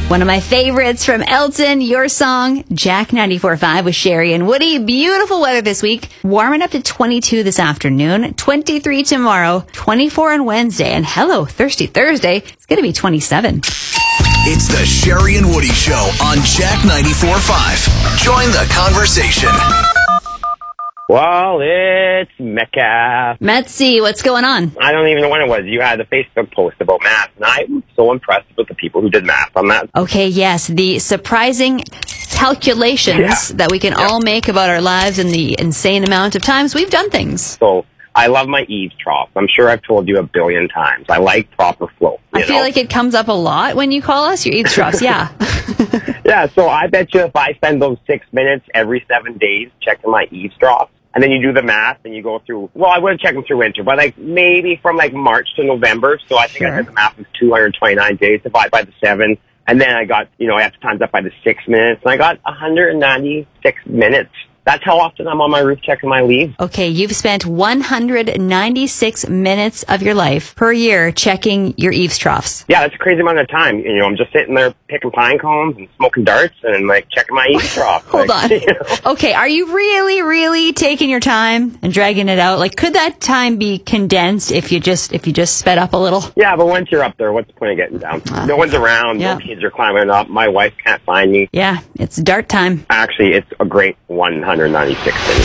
One of my favorites from Elton, your song, Jack 94.5 with Sherry and Woody. Beautiful weather this week. Warming up to 22 this afternoon, 23 tomorrow, 24 on Wednesday, and hello, Thirsty Thursday, it's going to be 27. It's the Sherry and Woody Show on Jack 94.5. Join the conversation. Well, it's Mecca. Metzi, what's going on? I don't even know when it was. You had a Facebook post about math, and I was so impressed with the people who did math on that. Okay, yes, the surprising calculations that we can all make about our lives and the insane amount of times we've done things. So I love my eaves trough. I'm sure I've told you a billion times. I like proper flow. I feel like it comes up a lot when you call us, your eaves troughs, yeah. Yeah, so I bet you if I spend those 6 minutes every 7 days checking my eaves trough, and then you do the math and you go through, well, I wouldn't check them through winter, but like maybe from like March to November. So I think I did the math of 229 days divided by the 7. And then I got, I have to times up by the 6 minutes. And I got 196 minutes. That's how often I'm on my roof checking my leaves. Okay, you've spent 196 minutes of your life per year checking your eaves troughs. Yeah, that's a crazy amount of time. I'm just sitting there picking pine cones and smoking darts and like checking my eaves trough. Hold on. Okay, are you really, really taking your time and dragging it out? Like, could that time be condensed if you just sped up a little? Yeah, but once you're up there, what's the point of getting down? No one's around. Yeah. No kids are climbing up. My wife can't find me. Yeah, it's dart time. Actually, it's a great 196 minutes.